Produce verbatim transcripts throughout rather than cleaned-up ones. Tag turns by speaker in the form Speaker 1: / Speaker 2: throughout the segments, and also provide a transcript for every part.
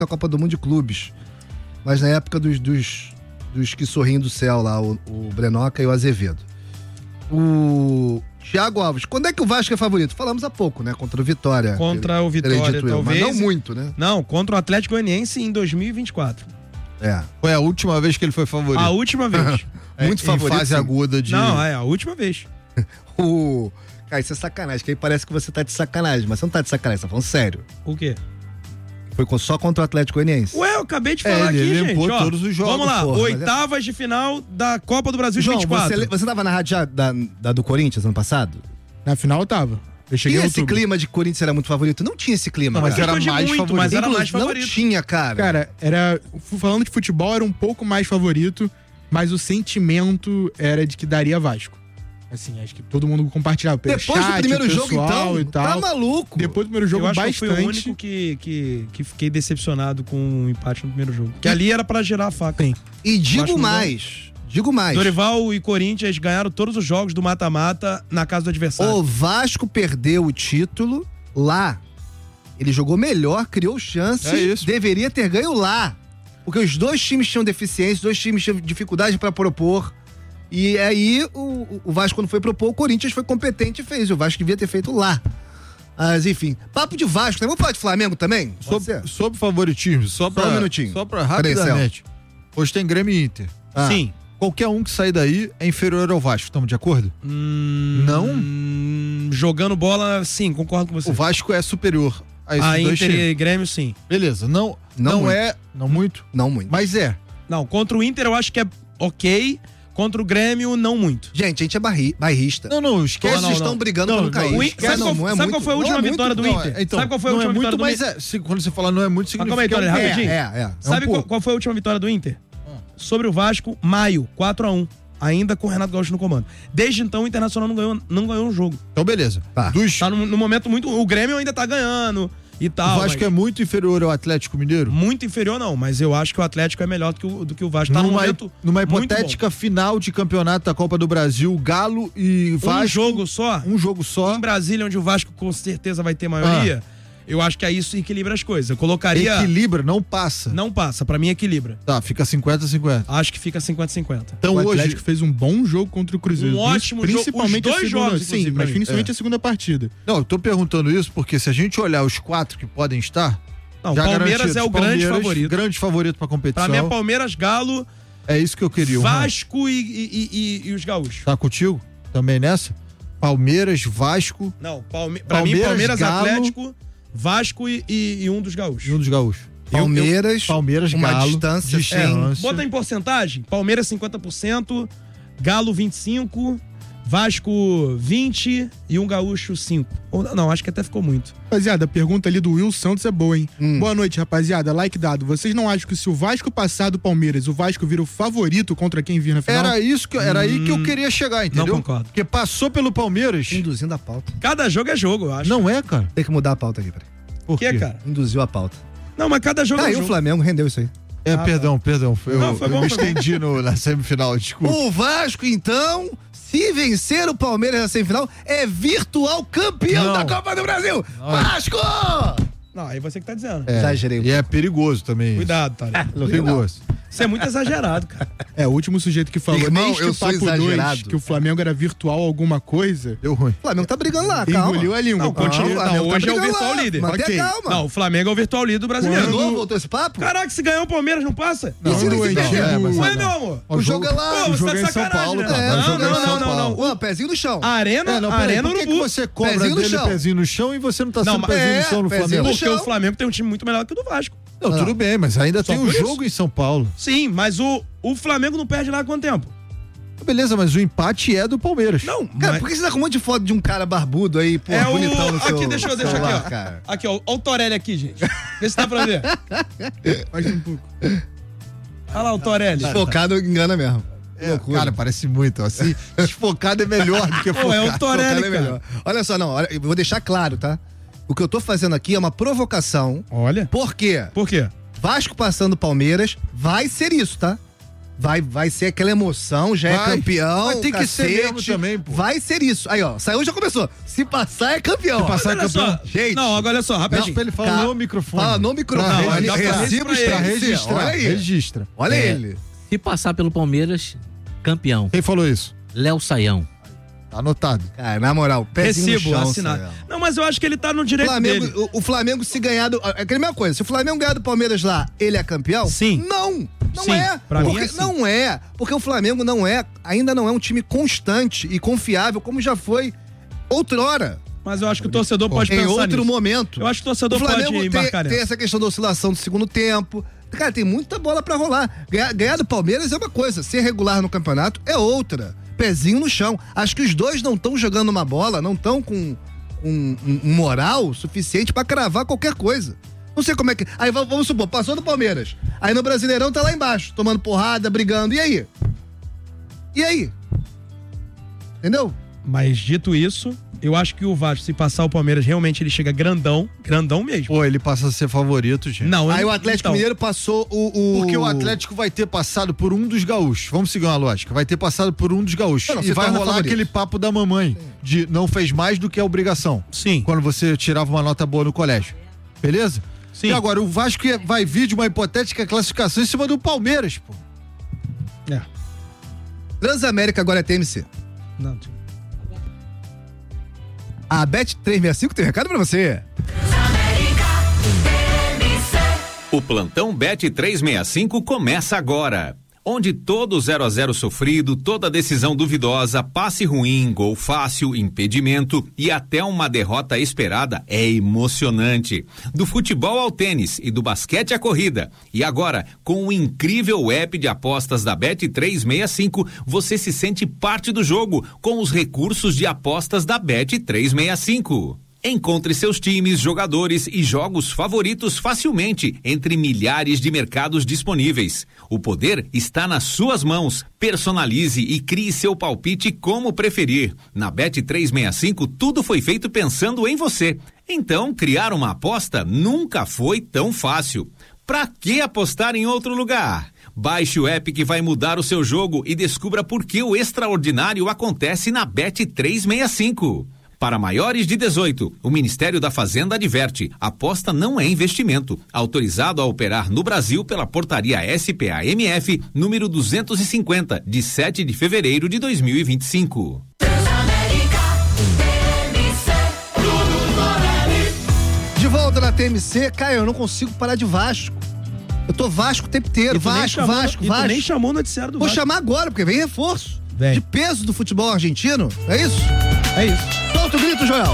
Speaker 1: na Copa do Mundo de Clubes. Mas na época dos, dos, dos que sorriem do céu lá, o, o Brenoca e o Azevedo. O Thiago Alves, quando é que o Vasco é favorito? Falamos há pouco, né? Contra o Vitória.
Speaker 2: Contra o Vitória, talvez.
Speaker 1: Mas não muito, né?
Speaker 2: Não, contra o Atlético Goianiense em dois mil e vinte e quatro.
Speaker 1: É.
Speaker 3: Foi a última vez que ele foi favorito.
Speaker 2: A última vez.
Speaker 3: É,
Speaker 1: muito
Speaker 3: em
Speaker 1: favorito.
Speaker 3: fase
Speaker 1: sim.
Speaker 3: aguda de...
Speaker 2: Não, é a última vez.
Speaker 1: O... Cara, isso é sacanagem, que aí parece que você tá de sacanagem, mas você não tá de sacanagem, você tá falando sério.
Speaker 2: O quê?
Speaker 1: Foi só contra o Atlético Goianiense.
Speaker 2: Ué, eu acabei de
Speaker 3: É,
Speaker 2: falar
Speaker 3: ele
Speaker 2: aqui, gente.
Speaker 3: limpou
Speaker 2: Ó,
Speaker 3: todos os jogos,
Speaker 2: vamos lá,
Speaker 1: porra, mas é-
Speaker 2: oitavas de final da Copa do Brasil de
Speaker 1: João,
Speaker 2: vinte e quatro.
Speaker 1: você, você tava na rádio já da, da do Corinthians ano passado?
Speaker 4: Na final eu tava. Eu cheguei
Speaker 1: Tinha
Speaker 4: em
Speaker 1: esse
Speaker 4: outubro.
Speaker 1: clima de Corinthians era muito favorito? Não tinha esse clima,
Speaker 3: Não, mas
Speaker 1: cara.
Speaker 3: era
Speaker 2: Ficou de
Speaker 3: mais
Speaker 2: muito,
Speaker 3: favorito.
Speaker 2: mas era mais
Speaker 1: Inclusive,
Speaker 2: favorito.
Speaker 1: Não tinha, cara.
Speaker 4: Cara, era. Falando de futebol, era um pouco mais favorito, mas o sentimento era de que daria Vasco. Assim, acho que todo mundo compartilhava. Pelo
Speaker 1: Depois
Speaker 4: chat,
Speaker 1: do primeiro
Speaker 4: o
Speaker 1: jogo,
Speaker 4: pessoal
Speaker 1: então,
Speaker 4: e tal.
Speaker 1: tá maluco.
Speaker 4: Depois do primeiro jogo,
Speaker 2: Eu acho
Speaker 4: bastante.
Speaker 2: que eu fui o único que, que, que fiquei decepcionado com o empate no primeiro jogo. Que ali era pra gerar a faca.
Speaker 4: Sim.
Speaker 1: E digo
Speaker 2: Vasco não
Speaker 1: mais, digo mais.
Speaker 2: Dorival e Corinthians ganharam todos os jogos do mata-mata na casa do adversário.
Speaker 1: O Vasco perdeu o título lá. Ele jogou melhor, criou chance,
Speaker 3: É isso.
Speaker 1: deveria ter ganho lá. Porque os dois times tinham deficiência, os dois times tinham dificuldade pra propor. E aí o, o Vasco, quando foi propor, o Corinthians foi competente e fez. O Vasco devia ter feito lá. Mas enfim, papo de Vasco, né? Vamos falar de Flamengo também? Pode
Speaker 3: Sobre,
Speaker 1: ser?
Speaker 3: sobre favoritismo, só pra,
Speaker 1: um minutinho.
Speaker 3: Só pra
Speaker 1: Peraí,
Speaker 3: rapidamente. Hoje tem Grêmio e Inter.
Speaker 1: Ah.
Speaker 2: Sim.
Speaker 3: Qualquer um que sair daí é inferior ao Vasco, estamos de acordo?
Speaker 2: Hum,
Speaker 3: Não?
Speaker 2: hum, jogando bola, sim, concordo com você.
Speaker 3: O Vasco é superior a esses
Speaker 2: A
Speaker 3: dois
Speaker 2: Inter
Speaker 3: times.
Speaker 2: e Grêmio, sim.
Speaker 3: Beleza, não,
Speaker 1: Não
Speaker 3: não,
Speaker 1: muito.
Speaker 3: é, não muito,
Speaker 1: Não muito.
Speaker 3: mas é.
Speaker 2: Não, contra o Inter eu acho que é ok. Contra o Grêmio, não muito.
Speaker 1: Gente, a gente é barri, bairrista.
Speaker 3: Não, não, esquece.
Speaker 1: Eles
Speaker 2: não,
Speaker 1: estão
Speaker 2: não.
Speaker 1: brigando
Speaker 3: Não,
Speaker 1: pra não cair.
Speaker 3: não,
Speaker 2: O In-
Speaker 1: Esquece,
Speaker 2: sabe
Speaker 1: não,
Speaker 2: qual,
Speaker 1: não é
Speaker 2: sabe
Speaker 1: muito.
Speaker 2: qual foi a
Speaker 1: Não
Speaker 2: última
Speaker 1: é muito,
Speaker 2: vitória do
Speaker 3: Não,
Speaker 2: Inter?
Speaker 3: é, então,
Speaker 2: sabe qual foi a
Speaker 3: não
Speaker 2: última
Speaker 3: é muito,
Speaker 2: vitória do
Speaker 3: mas
Speaker 2: Inter?
Speaker 3: é, se- quando você fala não é muito, significa
Speaker 2: calma aí,
Speaker 3: que é um
Speaker 2: Tony,
Speaker 3: pouco.
Speaker 2: rapidinho.
Speaker 1: É, é, é.
Speaker 2: Sabe
Speaker 3: um
Speaker 2: qual,
Speaker 3: pouco.
Speaker 2: qual foi a última vitória do Inter? Sobre o Vasco, maio, quatro a um. Ainda com o Renato Gaúcho no comando. Desde então, o Internacional não ganhou, não ganhou um jogo.
Speaker 3: Então, beleza.
Speaker 1: Tá.
Speaker 3: Dos,
Speaker 2: Tá num, num momento muito... O Grêmio ainda tá ganhando e tal.
Speaker 3: o Vasco
Speaker 2: mas
Speaker 3: é muito inferior ao Atlético Mineiro?
Speaker 2: muito inferior, não. Mas eu acho que o Atlético é melhor do que o, do que o Vasco. Tá num
Speaker 3: numa,
Speaker 2: momento
Speaker 3: numa
Speaker 2: muito
Speaker 3: hipotética final de campeonato da Copa do Brasil, Galo e
Speaker 2: bom.
Speaker 3: Vasco.
Speaker 2: Um jogo só.
Speaker 3: Um jogo só.
Speaker 2: Em Brasília, onde o Vasco com certeza vai ter maioria, eu acho que aí isso equilibra as coisas. Eu colocaria...
Speaker 3: Equilibra, não passa.
Speaker 2: Não passa, pra mim equilibra.
Speaker 3: Tá, fica cinquenta a cinquenta.
Speaker 2: Acho que fica cinquenta a cinquenta.
Speaker 3: Então
Speaker 4: O
Speaker 3: hoje.
Speaker 4: Atlético fez um bom jogo contra o Cruzeiro.
Speaker 2: Um ótimo jogo.
Speaker 4: Principalmente
Speaker 2: Os
Speaker 4: a
Speaker 2: dois
Speaker 4: segunda,
Speaker 2: jogos,
Speaker 4: sim,
Speaker 2: inclusive, pra
Speaker 4: mas
Speaker 2: mim.
Speaker 4: principalmente
Speaker 3: É.
Speaker 4: a segunda partida.
Speaker 3: Não, eu tô perguntando isso porque se a gente olhar os quatro que podem estar.
Speaker 2: Não,
Speaker 3: já
Speaker 2: Palmeiras
Speaker 3: garantidos,
Speaker 2: é o grande
Speaker 3: Palmeiras,
Speaker 2: favorito.
Speaker 3: Grande favorito pra competição.
Speaker 2: Pra mim é Palmeiras, Galo,
Speaker 3: É isso que eu queria. um
Speaker 2: Vasco e, e- e- e os gaúchos.
Speaker 3: Tá contigo? Também nessa? Palmeiras, Vasco
Speaker 2: Não, Palme... pra
Speaker 3: Palmeiras,
Speaker 2: mim Palmeiras,
Speaker 3: Galo.
Speaker 2: Atlético, Vasco e, e- e um dos gaúchos.
Speaker 3: e um dos gaúchos.
Speaker 1: Palmeiras,
Speaker 3: Palmeiras,
Speaker 1: uma
Speaker 3: Galo,
Speaker 1: distância,
Speaker 3: distância.
Speaker 1: sim.
Speaker 2: Bota em porcentagem, Palmeiras cinquenta por cento, Galo vinte e cinco por cento, Vasco vinte por cento e um gaúcho cinco por cento. Ou, não, acho que até ficou muito.
Speaker 4: Rapaziada, a pergunta ali do Will Santos é boa, hein?
Speaker 1: Hum.
Speaker 4: Boa noite, rapaziada. Like dado. Vocês não acham que se o Vasco passar do Palmeiras, o Vasco vira o favorito contra quem vir na final?
Speaker 3: Era isso que era aí que eu queria chegar, entendeu?
Speaker 2: não concordo.
Speaker 3: Porque passou pelo Palmeiras.
Speaker 1: Induzindo a pauta.
Speaker 2: Cada jogo é jogo, eu acho.
Speaker 3: Não é, cara.
Speaker 1: Tem que mudar a pauta aqui, peraí.
Speaker 3: Por
Speaker 2: O que,
Speaker 3: quê?
Speaker 2: cara?
Speaker 1: Induziu a pauta.
Speaker 2: Não, mas cada jogo
Speaker 1: Ah,
Speaker 2: é
Speaker 1: e
Speaker 2: jogo.
Speaker 1: o Flamengo rendeu isso aí.
Speaker 3: É,
Speaker 2: Ah,
Speaker 3: perdão, perdão. Eu,
Speaker 2: Não, foi
Speaker 3: eu
Speaker 2: bom,
Speaker 3: me
Speaker 2: foi bom.
Speaker 3: estendi no, na semifinal, desculpa.
Speaker 1: O Vasco, então, se vencer o Palmeiras na semifinal, é virtual campeão
Speaker 3: Não.
Speaker 1: da Copa do Brasil. Vasco!
Speaker 2: Não, aí você que tá dizendo.
Speaker 3: É,
Speaker 1: Exagerei um
Speaker 3: E é perigoso também.
Speaker 2: Cuidado, Thalio.
Speaker 3: Isso. Perigoso.
Speaker 2: Isso é muito exagerado, cara.
Speaker 4: É, o último sujeito que falou
Speaker 1: Irmão,
Speaker 4: neste
Speaker 1: eu sou
Speaker 4: papo dois
Speaker 1: exagerado.
Speaker 4: que o Flamengo era virtual alguma coisa,
Speaker 3: Deu ruim.
Speaker 1: O Flamengo tá brigando lá, calma.
Speaker 4: engoliu a língua.
Speaker 2: Não, continua.
Speaker 1: o Flamengo
Speaker 2: Não,
Speaker 1: tá
Speaker 2: hoje é o
Speaker 1: brigando
Speaker 2: virtual
Speaker 1: lá.
Speaker 2: líder.
Speaker 1: Mantenha
Speaker 4: Ok.
Speaker 1: calma.
Speaker 2: Não, o Flamengo é o virtual líder do
Speaker 1: De
Speaker 2: brasileiro.
Speaker 1: novo, voltou esse papo?
Speaker 2: Caraca, se ganhar o Palmeiras, não passa?
Speaker 4: Não,
Speaker 1: Isso
Speaker 4: no
Speaker 1: não
Speaker 4: antigo...
Speaker 3: é, mas
Speaker 2: Ué,
Speaker 3: não.
Speaker 2: meu amor?
Speaker 1: O jogo é lá.
Speaker 2: Pô,
Speaker 3: o
Speaker 2: você
Speaker 3: jogo
Speaker 2: tá
Speaker 3: é
Speaker 2: de
Speaker 3: em São
Speaker 2: sacanagem,
Speaker 3: Paulo,
Speaker 2: né?
Speaker 3: cara.
Speaker 1: É,
Speaker 3: o
Speaker 2: Não,
Speaker 3: jogo é em
Speaker 2: não,
Speaker 3: São
Speaker 2: não, não,
Speaker 3: Paulo.
Speaker 2: não.
Speaker 1: Ô, pezinho no chão.
Speaker 2: Arena,
Speaker 3: É, não, peraí,
Speaker 2: Arena
Speaker 3: por que, que
Speaker 2: Urubu.
Speaker 3: você cobra
Speaker 1: Pezinho no
Speaker 3: dele
Speaker 1: chão.
Speaker 3: pezinho no chão e você não tá
Speaker 2: Não,
Speaker 3: sendo
Speaker 2: mas-
Speaker 3: pezinho
Speaker 1: é,
Speaker 3: no chão no
Speaker 1: pezinho
Speaker 3: Flamengo?
Speaker 1: no
Speaker 2: Porque
Speaker 1: chão.
Speaker 2: o Flamengo tem um time muito melhor que o do Vasco.
Speaker 3: Não, tudo bem, mas ainda
Speaker 2: Só
Speaker 3: tem um
Speaker 2: por isso?
Speaker 3: jogo em São Paulo.
Speaker 2: Sim, mas o, o Flamengo não perde lá há quanto tempo?
Speaker 3: Beleza, mas o empate é do Palmeiras.
Speaker 2: Não,
Speaker 1: Cara,
Speaker 2: mas...
Speaker 1: por que você tá com um monte de foto de um cara barbudo aí, pô,
Speaker 2: É o...
Speaker 1: bonitão no seu
Speaker 2: Aqui, deixa eu deixar
Speaker 1: celular,
Speaker 2: aqui, ó.
Speaker 1: cara?
Speaker 2: Aqui, ó. Olha o Torelli aqui, gente. Vê se dá pra ver.
Speaker 4: Mais um pouco.
Speaker 2: Olha lá o Torelli.
Speaker 1: Desfocado engana mesmo.
Speaker 3: É, cara, parece muito. Assim, desfocado é melhor do que
Speaker 2: Pô,
Speaker 3: focado.
Speaker 2: é o Torelli,
Speaker 1: Desfocado é
Speaker 2: cara.
Speaker 1: melhor. Olha só, não, olha, eu vou deixar claro, tá? O que eu tô fazendo aqui é uma provocação.
Speaker 2: Olha.
Speaker 1: Por quê?
Speaker 2: Por quê?
Speaker 1: Vasco passando Palmeiras vai ser isso, tá? Vai, vai ser aquela emoção, já
Speaker 3: Vai,
Speaker 1: é campeão.
Speaker 3: vai ter que ser
Speaker 1: cacete.
Speaker 3: mesmo também, pô.
Speaker 1: Vai ser isso. Aí, ó, saiu já começou. Se passar, é campeão.
Speaker 3: Se passar, é
Speaker 2: Olha
Speaker 3: campeão.
Speaker 2: só.
Speaker 1: Gente.
Speaker 2: Não, agora olha só, rapidinho.
Speaker 3: Deixa pra ele falar
Speaker 1: Cara,
Speaker 3: no microfone.
Speaker 1: Fala no microfone.
Speaker 3: Pra
Speaker 2: Não,
Speaker 3: registrar.
Speaker 1: Recibos
Speaker 2: pra
Speaker 1: pra
Speaker 2: ele.
Speaker 1: registrar. Olha aí.
Speaker 3: Registra.
Speaker 1: Olha
Speaker 5: É.
Speaker 1: ele.
Speaker 5: Se passar pelo Palmeiras, campeão.
Speaker 3: Quem falou isso?
Speaker 5: Léo Saião.
Speaker 3: Tá anotado.
Speaker 1: Cara, na moral, pezinho
Speaker 2: Recibo
Speaker 1: no chão,
Speaker 2: assinado.
Speaker 1: Sayão.
Speaker 2: Não, mas eu acho que ele tá no direito
Speaker 1: Flamengo,
Speaker 2: dele.
Speaker 1: o, o Flamengo se ganhar do, é aquela mesma coisa, se o Flamengo ganhar do Palmeiras lá, ele é campeão?
Speaker 2: Sim.
Speaker 1: Não, não
Speaker 2: Sim,
Speaker 1: é.
Speaker 2: pra mim
Speaker 1: Porque,
Speaker 2: é sim.
Speaker 1: Não é, porque o Flamengo não é, ainda não é um time constante e confiável como já foi outrora,
Speaker 2: Mas eu acho que o torcedor pode
Speaker 1: em
Speaker 2: pensar
Speaker 1: outro
Speaker 2: nisso.
Speaker 1: momento.
Speaker 2: Eu acho que o torcedor
Speaker 1: O Flamengo
Speaker 2: pode
Speaker 1: tem,
Speaker 2: embarcar
Speaker 1: tem
Speaker 2: nessa.
Speaker 1: essa questão da oscilação do segundo tempo. Cara, tem muita bola pra rolar. Ganhar, ganhar do Palmeiras é uma coisa, ser regular no campeonato é outra. Pezinho no chão. Acho que os dois não estão jogando uma bola, não estão com um, um- um moral suficiente pra cravar qualquer coisa. Não sei como é que. Aí va- vamos supor, passou do Palmeiras. Aí no Brasileirão tá lá embaixo, tomando porrada, brigando. E aí? E aí? Entendeu?
Speaker 2: Mas dito isso, eu acho que o Vasco, se passar o Palmeiras, realmente ele chega grandão, grandão mesmo.
Speaker 3: Pô, ele passa a ser favorito, gente.
Speaker 2: Não,
Speaker 1: Aí
Speaker 2: eu-
Speaker 1: o Atlético
Speaker 2: então,
Speaker 1: Mineiro passou o. o-
Speaker 3: Porque o Atlético vai ter passado por um dos gaúchos. Vamos seguir uma lógica. Vai ter passado por um dos gaúchos.
Speaker 1: Não, não,
Speaker 3: e
Speaker 1: você
Speaker 3: vai
Speaker 1: torna
Speaker 3: rolar
Speaker 1: favorito.
Speaker 3: aquele papo da mamãe de não fez mais do que a obrigação.
Speaker 2: Sim.
Speaker 3: Quando você tirava uma nota boa no colégio. Beleza?
Speaker 2: Sim.
Speaker 3: E agora, o Vasco ia- vai vir de uma hipotética classificação em cima do Palmeiras, pô.
Speaker 2: É.
Speaker 1: Transamérica agora é T M C.
Speaker 2: Não,
Speaker 1: A Bet trezentos e sessenta e cinco tem recado pra você.
Speaker 6: O plantão Bet trezentos e sessenta e cinco começa agora. Onde todo zero a zero sofrido, toda decisão duvidosa, passe ruim, gol fácil, impedimento e até uma derrota esperada é emocionante. Do futebol ao tênis e do basquete à corrida. E agora, com o incrível app de apostas da Bet trezentos e sessenta e cinco, você se sente parte do jogo com os recursos de apostas da Bet trezentos e sessenta e cinco. Encontre seus times, jogadores e jogos favoritos facilmente entre milhares de mercados disponíveis. O poder está nas suas mãos. Personalize e crie seu palpite como preferir. Na Bet trezentos e sessenta e cinco, tudo foi feito pensando em você. Então, criar uma aposta nunca foi tão fácil. Pra que apostar em outro lugar? Baixe o app que vai mudar o seu jogo e descubra por que o extraordinário acontece na Bet trezentos e sessenta e cinco. Para maiores de dezoito, o Ministério da Fazenda adverte: aposta não é investimento. Autorizado a operar no Brasil pela portaria S P A M F número duzentos e cinquenta, de sete de fevereiro de dois mil e vinte e cinco.
Speaker 1: De volta na T M C, Caio, eu não consigo parar de Vasco. Eu tô Vasco o tempo inteiro.
Speaker 2: E tu nem
Speaker 1: Vasco,
Speaker 2: chamou-
Speaker 1: Vasco,
Speaker 2: e tu
Speaker 1: Vasco.
Speaker 2: nem chamou o noticiário do
Speaker 1: Vou
Speaker 2: Vasco.
Speaker 1: chamar agora, porque vem reforço.
Speaker 2: Vem.
Speaker 1: De peso do futebol argentino. É isso?
Speaker 2: É isso.
Speaker 1: Solta o grito, Joel.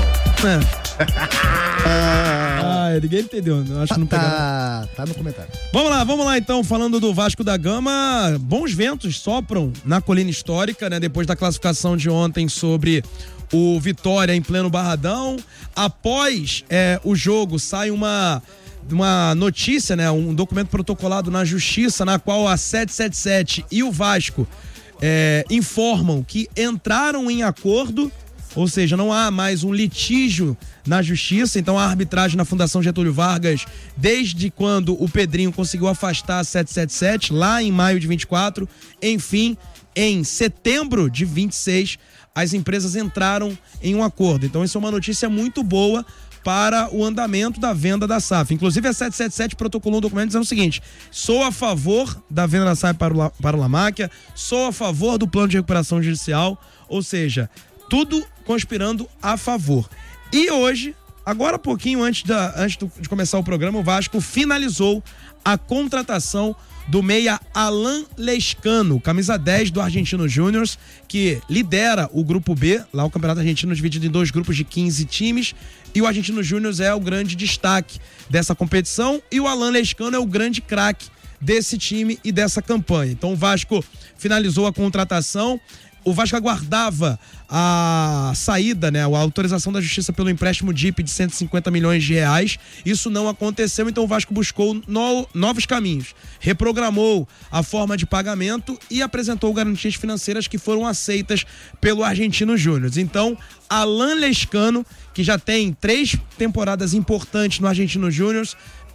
Speaker 2: Ah, ninguém entendeu. Eu acho que não pegaram.
Speaker 1: Tá, tá no comentário.
Speaker 2: Vamos lá, vamos lá então, falando do Vasco da Gama, bons ventos sopram na colina histórica, né? Depois da classificação de ontem sobre o Vitória em pleno Barradão. Após é, o jogo, sai uma, uma notícia, né? Um documento protocolado na Justiça, na qual a sete sete sete e o Vasco é, informam que entraram em acordo. Ou seja, não há mais um litígio na justiça, então a arbitragem na Fundação Getúlio Vargas, desde quando o Pedrinho conseguiu afastar a sete sete sete, lá em maio de vinte e quatro, enfim, em setembro de vinte e seis, as empresas entraram em um acordo. Então isso é uma notícia muito boa para o andamento da venda da S A F. Inclusive a sete sete sete protocolou um documento dizendo o seguinte: sou a favor da venda da S A F para o, La, para o Lamáquia, sou a favor do plano de recuperação judicial, ou seja, tudo conspirando a favor. E hoje, agora pouquinho antes, da, antes do, de começar o programa, o Vasco finalizou a contratação do meia Alan Lescano, camisa dez do Argentino Júnior, que lidera o grupo B, lá o Campeonato Argentino dividido em dois grupos de quinze times, e o Argentino Júnior é o grande destaque dessa competição, e o Alan Lescano é o grande craque desse time e dessa campanha. Então o Vasco finalizou a contratação. O Vasco aguardava a saída, né, a autorização da Justiça pelo empréstimo D I P de cento e cinquenta milhões de reais. Isso não aconteceu, então o Vasco buscou no, novos caminhos. Reprogramou a forma de pagamento e apresentou garantias financeiras que foram aceitas pelo Argentino Júnior. Então, Alan Lescano, que já tem três temporadas importantes no Argentino Júnior,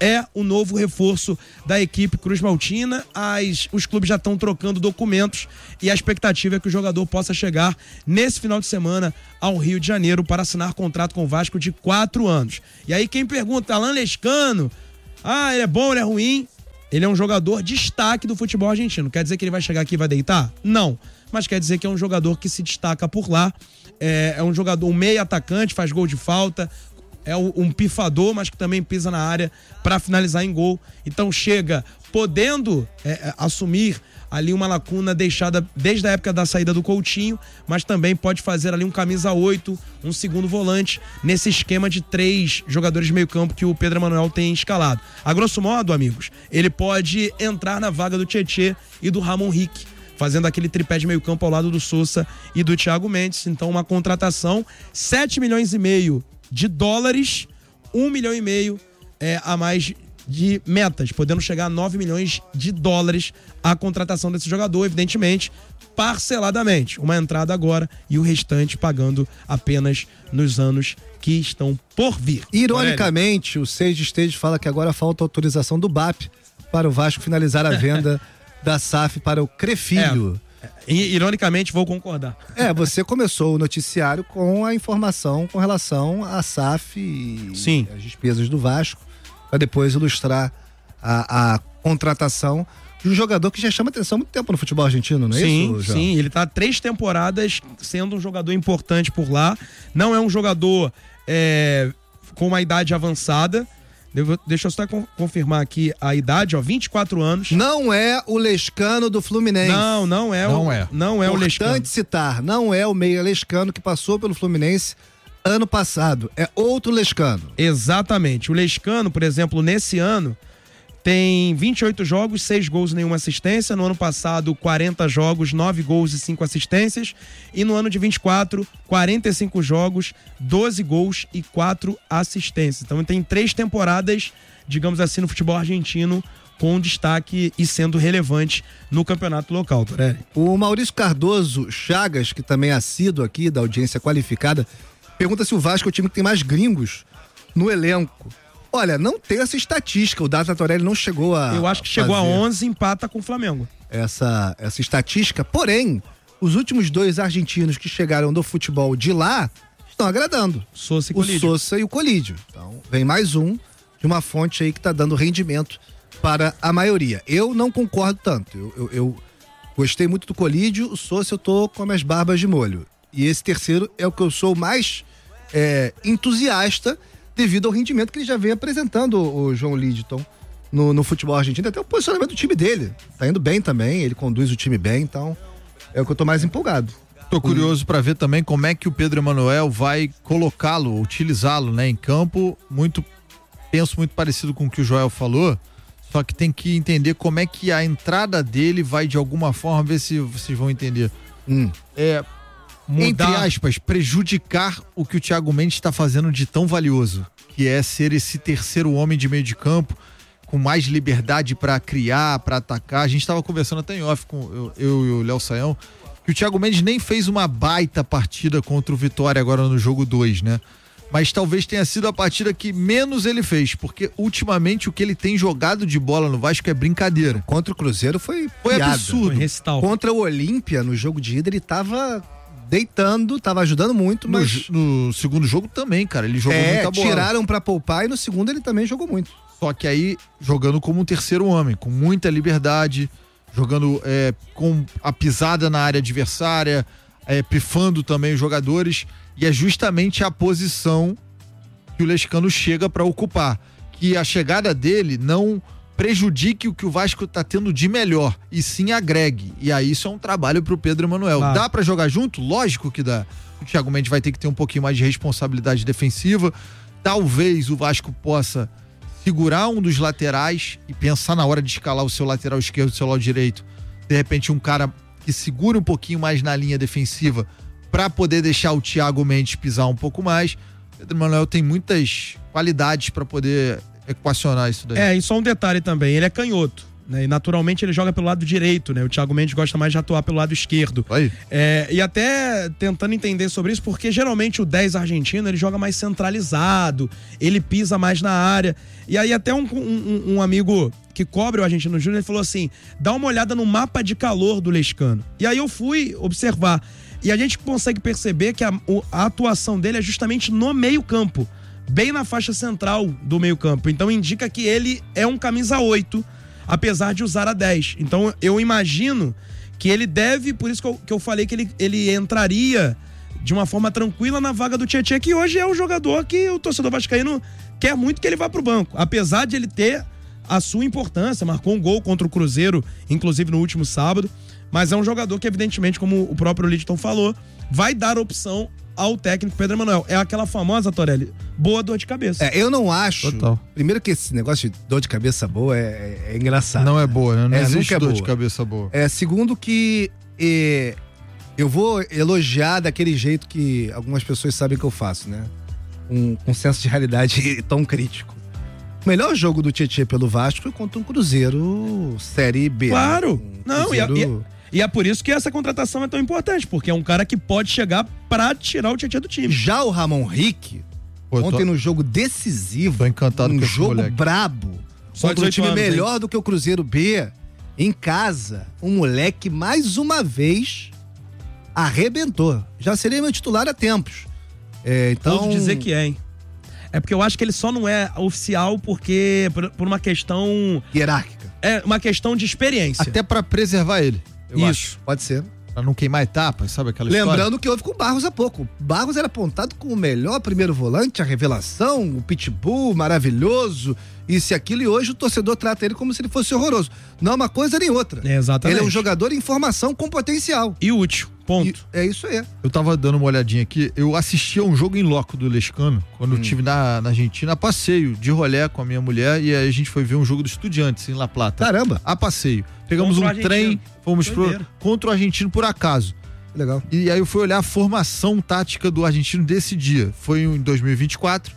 Speaker 2: é o novo reforço da equipe Cruz Maltina. As, os clubes já estão trocando documentos e a expectativa é que o jogador possa chegar nesse final de semana ao Rio de Janeiro para assinar contrato com o Vasco de quatro anos. E aí quem pergunta, Alan Lescano, ah, ele é bom, ele é ruim? Ele é um jogador destaque do futebol argentino. Quer dizer que ele vai chegar aqui e vai deitar? Não. Mas quer dizer que é um jogador que se destaca por lá. É, é um jogador, um meio atacante, faz gol de falta. É um pifador, mas que também pisa na área para finalizar em gol. Então chega podendo é, assumir ali uma lacuna deixada desde a época da saída do Coutinho, mas também pode fazer ali um camisa oito, um segundo volante, nesse esquema de três jogadores de meio campo que o Pedro Emanuel tem escalado. A grosso modo, amigos, ele pode entrar na vaga do Tietê e do Ramon Rick, fazendo aquele tripé de meio campo ao lado do Sousa e do Thiago Mendes. Então uma contratação, sete milhões e meio de dólares, um milhão e meio é, a mais de metas, podendo chegar a nove milhões de dólares a contratação desse jogador, evidentemente, parceladamente. Uma entrada agora e o restante pagando apenas nos anos que estão por vir.
Speaker 1: Ironicamente, o Sage Stage fala que agora falta autorização do B A P para o Vasco finalizar a venda da S A F para o Crefilho.
Speaker 2: É, ironicamente, vou concordar.
Speaker 1: É, você começou o noticiário com a informação com relação à S A F e
Speaker 2: Sim.
Speaker 1: as despesas do Vasco, para depois ilustrar a, a contratação de um jogador que já chama atenção há muito tempo no futebol argentino, não é
Speaker 2: sim,
Speaker 1: isso, João?
Speaker 2: Sim, ele está há três temporadas sendo um jogador importante por lá. Não é um jogador é, com uma idade avançada. Devo, deixa eu só confirmar aqui a idade, ó, vinte e quatro anos.
Speaker 1: Não é o Lescano do Fluminense.
Speaker 2: Não, não é
Speaker 3: não
Speaker 2: o,
Speaker 3: é.
Speaker 2: Não é o Lescano.
Speaker 1: Importante citar, não é o meia Lescano que passou pelo Fluminense ano passado, é outro Lescano.
Speaker 2: Exatamente. O Lescano, por exemplo, nesse ano tem vinte e oito jogos, seis gols e nenhuma assistência. No ano passado, quarenta jogos, nove gols e cinco assistências. E no ano de vinte e quatro, quarenta e cinco jogos, doze gols e quatro assistências. Então tem três temporadas, digamos assim, no futebol argentino com destaque e sendo relevante no campeonato local, Torelli.
Speaker 1: O Maurício Cardoso Chagas, que também é assíduo aqui da audiência qualificada, pergunta se o Vasco é o time que tem mais gringos no elenco. Olha, não tem essa estatística, o Data Torelli não chegou a
Speaker 2: Eu acho que chegou
Speaker 1: fazer
Speaker 2: a onze, empata com o Flamengo.
Speaker 1: Essa, essa estatística, porém, os últimos dois argentinos que chegaram do futebol de lá estão agradando.
Speaker 2: Sousa e
Speaker 1: o
Speaker 2: Colídio.
Speaker 1: Sousa e o Colídio. Então, vem mais um de uma fonte aí que está dando rendimento para a maioria. Eu não concordo tanto. Eu, eu, eu gostei muito do Colídio, o Sousa eu tô com as minhas barbas de molho. E esse terceiro é o que eu sou mais é, entusiasta devido ao rendimento que ele já vem apresentando, o, o João Lidton, no, no futebol argentino. Até o posicionamento do time dele. Tá indo bem também, ele conduz o time bem, então é o que eu tô mais empolgado.
Speaker 3: Tô curioso para ver também como é que o Pedro Emanuel vai colocá-lo, utilizá-lo, né, em campo. Muito, penso muito parecido com o que o Joel falou, só que tem que entender como é que a entrada dele vai de alguma forma, ver se vocês vão entender.
Speaker 1: Hum.
Speaker 3: É... Mudar, entre aspas, prejudicar o que o Thiago Mendes está fazendo de tão valioso, que é ser esse terceiro homem de meio de campo, com mais liberdade para criar, para atacar. A gente estava conversando até em off com eu, eu e o Léo Saião, que o Thiago Mendes nem fez uma baita partida contra o Vitória agora no jogo dois, né? Mas talvez tenha sido a partida que menos ele fez, porque ultimamente o que ele tem jogado de bola no Vasco é brincadeira.
Speaker 1: Contra o Cruzeiro foi
Speaker 3: Foi
Speaker 1: piada.
Speaker 3: absurdo.
Speaker 2: Foi
Speaker 1: Contra o Olímpia, no jogo de ida, ele tava deitando, tava ajudando muito,
Speaker 3: No,
Speaker 1: mas...
Speaker 3: no segundo jogo também, cara, ele jogou
Speaker 1: é,
Speaker 3: muita bola.
Speaker 1: tiraram pra poupar e no segundo ele também jogou muito.
Speaker 3: Só que aí, jogando como um terceiro homem, com muita liberdade, jogando é, com a pisada na área adversária, é, pifando também os jogadores, e é justamente a posição que o Lescano chega para ocupar. Que a chegada dele não prejudique o que o Vasco tá tendo de melhor, e sim agregue. E aí isso é um trabalho pro Pedro Emanuel.
Speaker 2: Claro.
Speaker 3: Dá para jogar junto? Lógico que dá. O Thiago Mendes vai ter que ter um pouquinho mais de responsabilidade defensiva. Talvez o Vasco possa segurar um dos laterais e pensar na hora de escalar o seu lateral esquerdo e o seu lado direito. De repente um cara que segura um pouquinho mais na linha defensiva para poder deixar o Thiago Mendes pisar um pouco mais. Pedro Emanuel tem muitas qualidades para poder equacionar isso daí.
Speaker 2: É, e só um detalhe também, ele é canhoto. né? E naturalmente ele joga pelo lado direito, né? O Thiago Mendes gosta mais de atuar pelo lado esquerdo. É, e até tentando entender sobre isso, porque geralmente o dez argentino ele joga mais centralizado, ele pisa mais na área. E aí até um, um, um amigo que cobre o Argentino Júnior, ele falou assim, dá uma olhada no mapa de calor do Lescano. E aí eu fui observar. E a gente consegue perceber que a, a atuação dele é justamente no meio campo, bem na faixa central do meio campo. Então indica que ele é um camisa oito, apesar de usar a dez. Então eu imagino que ele deve, por isso que eu, que eu falei que ele, ele entraria de uma forma tranquila na vaga do Tietchan, que hoje é o jogador que o torcedor vascaíno quer muito que ele vá pro banco. Apesar de ele ter a sua importância, marcou um gol contra o Cruzeiro, inclusive no último sábado, mas é um jogador que evidentemente, como o próprio Lidton falou, vai dar opção ao técnico Pedro Emanuel. É aquela famosa, Torelli, boa dor de cabeça.
Speaker 1: É, eu não acho.
Speaker 3: Total.
Speaker 1: Primeiro que esse negócio de dor de cabeça boa é, é, é engraçado.
Speaker 3: Não é boa, né? Não
Speaker 1: É,
Speaker 3: existe
Speaker 1: nunca é
Speaker 3: dor
Speaker 1: boa.
Speaker 3: de cabeça boa.
Speaker 1: É, segundo que é, eu vou elogiar daquele jeito que algumas pessoas sabem que eu faço, né? Um, um senso de realidade tão crítico. O melhor jogo do Tietchan pelo Vasco foi contra um Cruzeiro Série B.
Speaker 2: Claro.
Speaker 1: Né? Um
Speaker 2: Não, e é,
Speaker 1: Cruzeiro...
Speaker 2: e, é, e é por isso que essa contratação é tão importante, porque é um cara que pode chegar pra tirar o Tietchan do time.
Speaker 1: Já o Ramon Rick,
Speaker 3: Pô, eu tô-
Speaker 1: ontem no jogo decisivo,
Speaker 3: Tô encantado
Speaker 1: um
Speaker 3: com esse
Speaker 1: jogo
Speaker 3: moleque.
Speaker 1: brabo,
Speaker 2: Só
Speaker 1: contra um
Speaker 2: dezoito
Speaker 1: time
Speaker 2: anos,
Speaker 1: melhor do que o Cruzeiro B, em casa, um moleque mais uma vez arrebentou. Já seria meu titular há tempos. É, então...
Speaker 2: Ouso dizer que é, hein? É porque eu acho que ele só não é oficial porque por, por uma questão
Speaker 1: Hierárquica.
Speaker 2: é uma questão de experiência.
Speaker 3: Até pra preservar ele. Eu
Speaker 2: Isso.
Speaker 3: acho.
Speaker 1: Pode ser.
Speaker 3: Pra não queimar etapas, sabe aquela história?
Speaker 1: Lembrando que houve com o Barros há pouco. Barros era apontado como o melhor primeiro volante, a revelação, o pitbull maravilhoso, isso e aquilo, e hoje o torcedor trata ele como se ele fosse horroroso. Não é uma coisa nem outra.
Speaker 2: É, exatamente.
Speaker 1: Ele é um jogador em formação com potencial.
Speaker 2: E útil, ponto.
Speaker 1: E é isso aí.
Speaker 3: Eu tava dando uma olhadinha aqui, eu assisti a um jogo em loco do Lescano, quando
Speaker 1: Hum.
Speaker 3: eu estive na, na Argentina, a passeio, de rolê com a minha mulher, e aí a gente foi ver um jogo do Estudiantes em La Plata.
Speaker 1: Caramba.
Speaker 3: A passeio. Pegamos
Speaker 2: Contra o
Speaker 3: um
Speaker 2: argentino.
Speaker 3: trem, fomos pro,
Speaker 2: Doideira.
Speaker 3: contra o argentino por acaso.
Speaker 1: Legal.
Speaker 3: E aí eu fui olhar a formação tática do argentino desse dia. Foi em dois mil e vinte e quatro.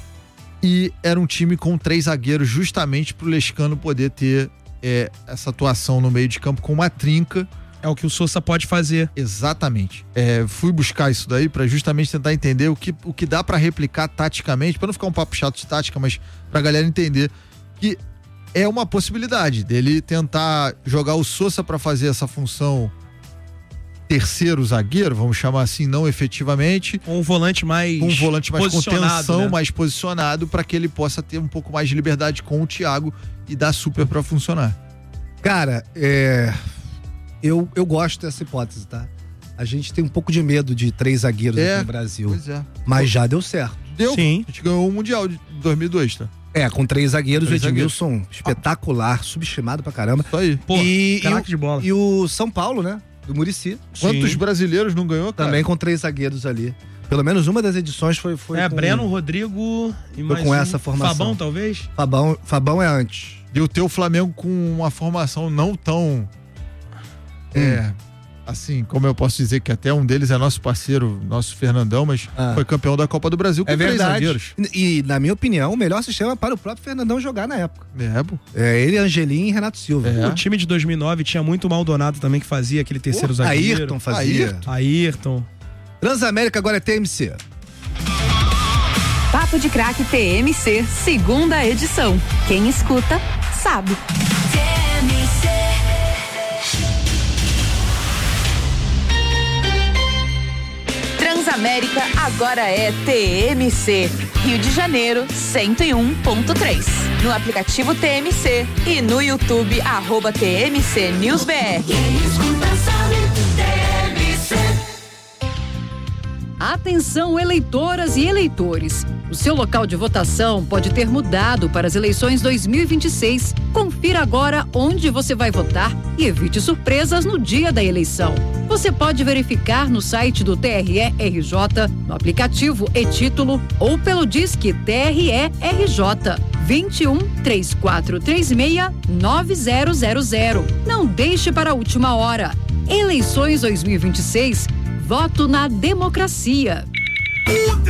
Speaker 3: E era um time com três zagueiros, justamente pro Lescano poder ter é, essa atuação no meio de campo com uma trinca.
Speaker 2: É o que o Sousa pode fazer.
Speaker 3: Exatamente. É, fui buscar isso daí pra justamente tentar entender o que, o que dá pra replicar taticamente, pra não ficar um papo chato de tática, mas pra galera entender que é uma possibilidade dele tentar jogar o Sousa pra fazer essa função terceiro zagueiro, vamos chamar assim, não efetivamente,
Speaker 2: Com um volante mais
Speaker 3: com um volante mais com
Speaker 2: posicionado,
Speaker 3: tensão,
Speaker 2: né?
Speaker 3: mais posicionado, pra que ele possa ter um pouco mais de liberdade com o Thiago e dar super pra funcionar.
Speaker 1: Cara, é... eu, eu gosto dessa hipótese, tá? A gente tem um pouco de medo de três zagueiros
Speaker 3: É,
Speaker 1: aqui no Brasil.
Speaker 3: Pois é.
Speaker 1: Mas já deu certo.
Speaker 3: Deu.
Speaker 2: Sim.
Speaker 3: A gente ganhou o Mundial de dois mil e dois, tá?
Speaker 1: É, com três zagueiros,
Speaker 3: Três
Speaker 1: o Edmilson, espetacular, subestimado pra caramba.
Speaker 3: Isso aí.
Speaker 2: Pô,
Speaker 1: e, e,
Speaker 2: craque
Speaker 1: o,
Speaker 2: de bola.
Speaker 1: e o São Paulo, né? Do Muricy.
Speaker 3: Quantos
Speaker 2: Sim.
Speaker 3: brasileiros não ganhou, cara?
Speaker 1: Também com três zagueiros ali. Pelo menos uma das edições foi, foi
Speaker 2: É,
Speaker 1: com...
Speaker 2: Breno, Rodrigo e mais
Speaker 1: com
Speaker 2: um.
Speaker 1: essa formação.
Speaker 2: Fabão, talvez?
Speaker 1: Fabão, Fabão é antes.
Speaker 3: E o teu Flamengo com uma formação não tão. É. Assim, como eu posso dizer que até um deles é nosso parceiro, nosso Fernandão, mas
Speaker 1: Ah.
Speaker 3: foi campeão da Copa do Brasil com
Speaker 1: É
Speaker 3: três
Speaker 1: verdade.
Speaker 3: zagueiros.
Speaker 1: E, na minha opinião, o melhor sistema para o próprio Fernandão jogar na época.
Speaker 3: É, pô.
Speaker 1: É ele, Angelim e Renato Silva.
Speaker 3: É.
Speaker 2: O time de dois mil e nove tinha muito Maldonado também, que fazia aquele terceiro zagueiro.
Speaker 1: Ayrton fazia.
Speaker 3: Ayrton.
Speaker 2: Ayrton.
Speaker 1: Transamérica agora é T M C.
Speaker 7: Papo de Craque T M C, segunda edição. Quem escuta, sabe. Transamérica agora é T M C. Rio de Janeiro, cento e um ponto três. No aplicativo T M C e no YouTube, arroba T M C News B R.
Speaker 8: Atenção, eleitoras e eleitores. O seu local de votação pode ter mudado para as eleições dois mil e vinte e seis. Confira agora onde você vai votar e evite surpresas no dia da eleição. Você pode verificar no site do T R E R J, no aplicativo e-Título ou pelo Disque T R E R J vinte e um, três quatro três seis, nove zero zero zero. Não deixe para a última hora. Eleições dois mil e vinte e seis. Voto na democracia.